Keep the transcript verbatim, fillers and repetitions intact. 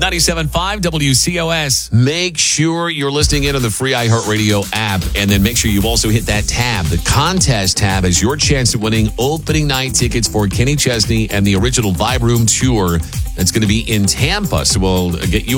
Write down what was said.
ninety-seven point five W C O S. Make sure you're listening in on the free iHeartRadio app, and then make sure you also hit that tab, the contest tab, as your chance at winning opening night tickets for Kenny Chesney and the original Vibe Room Tour. That's going to be in Tampa. So we'll get you